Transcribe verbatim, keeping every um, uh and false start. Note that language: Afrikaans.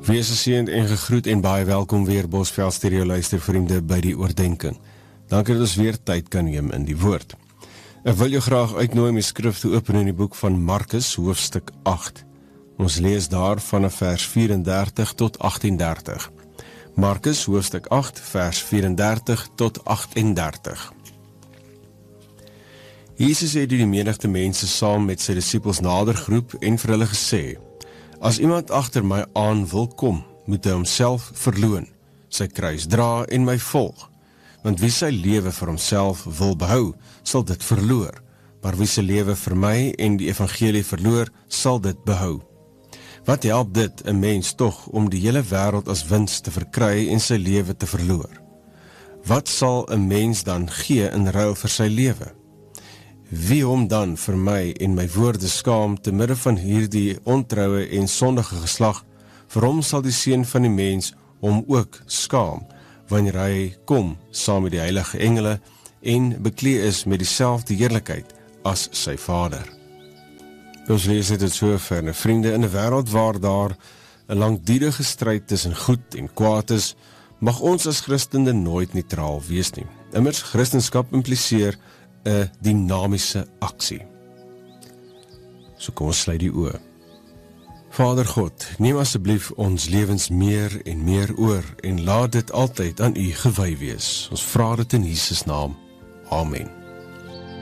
Wees geseënd en gegroet en baie welkom weer Bosveld Stereo luistervriende by die oordenking. Dankie dat ons weer tyd kan neem in die woord. Ek wil jou graag uitnooi om die skrif te open in die boek van Markus, hoofstuk agt. Ons lees daar vanaf vers vierendertig tot agtendertig. Markus, hoofstuk agt, vers vierendertig tot agtendertig. Jesus het die menigte mense saam met sy disippels nader geroep en vir hulle gesê: As iemand agter my aan wil kom, moet hy homself verloon, sy kruis dra en my volg. Want wie sy lewe vir homself wil behou, sal dit verloor, maar wie sy lewe vir my en die evangelie verloor, sal dit behou. Wat help dit 'n mens tog om die hele wêreld as wins te verkry en sy lewe te verloor? Wat sal 'n mens dan gee in ruil vir sy lewe? Wie hom dan vir my en my woorde skaam te midde van hierdie ontroue en sondige geslag, vir hom sal die seun van die mens hom ook skaam, wanneer hy kom saam met die heilige engele en beklee is met dieselfde heerlikheid as sy Vader. Ons lees dit so ver, vriende, in 'n wêreld waar daar 'n langdurige stryd tussen goed en kwaad is, mag ons as Christene nooit neutraal wees nie. Immers Christendom impliseer 'n dinamiese aksie. So kom ons sluit die oë. Vader God, neem asseblief ons lewens meer en meer oor en laat dit altyd aan U gewy wees. Ons vra dit in Jesus naam. Amen.